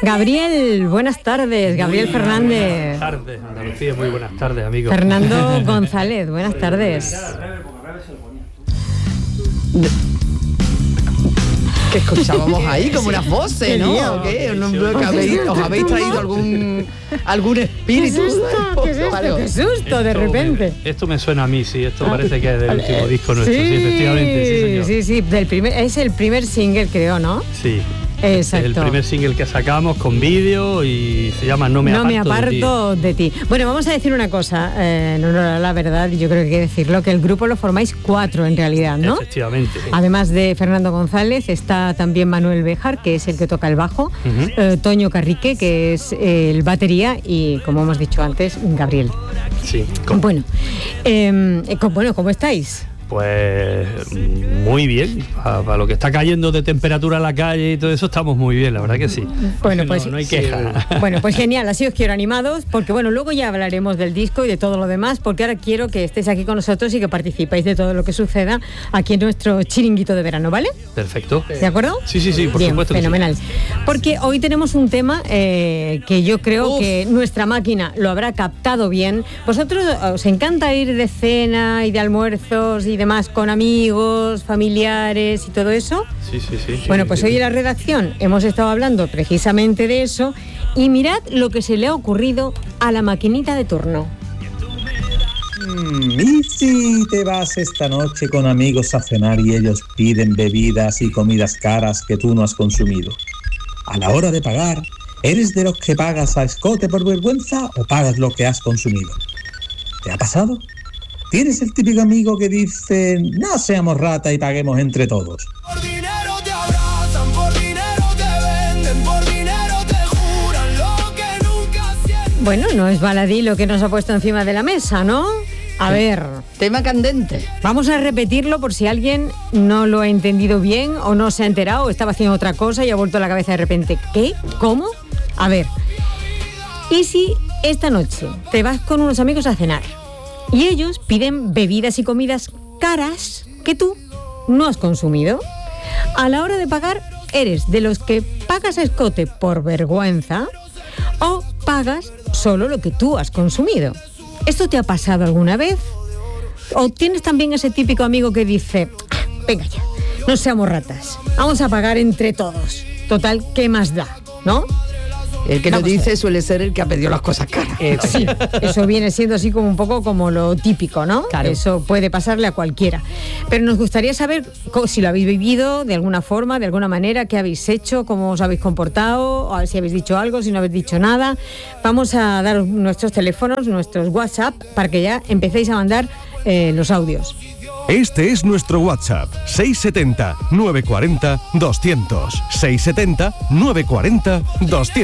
Gabriel, buenas tardes. Gabriel Fernández. Buenas tardes, Andalucía, muy buenas tardes, amigos. Fernando González, buenas tardes. Que escuchábamos ahí como unas voces, ¿no? ¿O qué? ¿Os habéis traído algún espíritu? Qué susto, de repente. Esto me suena a mí, sí. Esto parece que es del último disco nuestro, sí, efectivamente. Sí, señor. Es el primer single, creo, ¿no? Sí. Exacto. El primer single que sacamos con vídeo y se llama No me aparto de ti. Bueno, vamos a decir una cosa, no, la verdad, yo creo que hay que decirlo, que el grupo lo formáis 4 en realidad, ¿no? Efectivamente. Sí. Además de Fernando González, está también Manuel Béjar, que es el que toca el bajo, Toño Carrique, que es el batería, y como hemos dicho antes, Gabriel. Sí. Bueno, ¿cómo estáis? Pues muy bien, para lo que está cayendo de temperatura en la calle y todo eso, estamos muy bien, la verdad que sí. Bueno, pues no hay queja. Bueno, pues genial, así os quiero animados, porque bueno, luego ya hablaremos del disco y de todo lo demás, porque ahora quiero que estéis aquí con nosotros y que participéis de todo lo que suceda aquí en nuestro chiringuito de verano, ¿vale? Perfecto. ¿De acuerdo? Sí, por bien, supuesto. Fenomenal. Sí. Porque hoy tenemos un tema que yo creo que nuestra máquina lo habrá captado bien. ¿Vosotros os encanta ir de cena y de almuerzos y demás con amigos, familiares y todo eso? Sí. Bueno, pues hoy en la redacción hemos estado hablando precisamente de eso y mirad lo que se le ha ocurrido a la maquinita de turno. ¿Y si te vas esta noche con amigos a cenar y ellos piden bebidas y comidas caras que tú no has consumido? A la hora de pagar, ¿eres de los que pagas a escote por vergüenza o pagas lo que has consumido? ¿Te ha pasado? ¿Tienes el típico amigo que dice, no seamos rata y paguemos entre todos? Por dinero te abrazan, por dinero te venden, por dinero te juran lo que nunca sienten. Bueno, no es baladí lo que nos ha puesto encima de la mesa, ¿no? A ver, tema candente. Vamos a repetirlo por si alguien no lo ha entendido bien o no se ha enterado o estaba haciendo otra cosa y ha vuelto la cabeza de repente. ¿Qué? ¿Cómo? A ver, ¿y si esta noche te vas con unos amigos a cenar y ellos piden bebidas y comidas caras que tú no has consumido? A la hora de pagar, ¿eres de los que pagas a escote por vergüenza o pagas solo lo que tú has consumido? ¿Esto te ha pasado alguna vez? ¿O tienes también ese típico amigo que dice, venga ya, no seamos ratas, vamos a pagar entre todos? Total, ¿qué más da? ¿No? El que lo dice suele ser el que ha pedido las cosas caras. Sí, eso viene siendo así como un poco como lo típico, ¿no? Claro. Eso puede pasarle a cualquiera. Pero nos gustaría saber si lo habéis vivido de alguna forma, de alguna manera, qué habéis hecho, cómo os habéis comportado, a ver si habéis dicho algo, si no habéis dicho nada. Vamos a daros nuestros teléfonos, nuestros WhatsApp, para que ya empecéis a mandar los audios. Este es nuestro WhatsApp, 670 940 200. 670 940 200.